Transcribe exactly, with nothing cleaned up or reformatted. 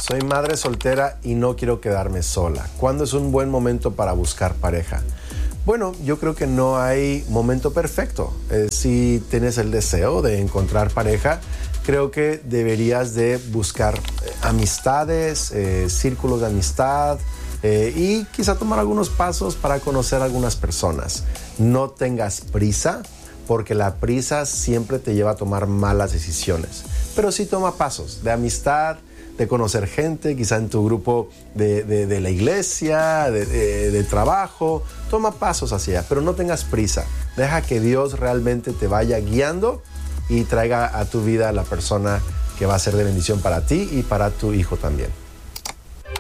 Soy madre soltera y no quiero quedarme sola. ¿Cuándo es un buen momento para buscar pareja? Bueno, yo creo que no hay momento perfecto. Eh, si tienes el deseo de encontrar pareja, creo que deberías de buscar eh, amistades, eh, círculos de amistad eh, y quizá tomar algunos pasos para conocer a algunas personas. No tengas prisa, porque la prisa siempre te lleva a tomar malas decisiones. Pero sí toma pasos de amistad, de conocer gente, quizá en tu grupo de, de, de la iglesia, de, de, de trabajo. Toma pasos hacia allá, pero no tengas prisa. Deja que Dios realmente te vaya guiando y traiga a tu vida a la persona que va a ser de bendición para ti y para tu hijo también.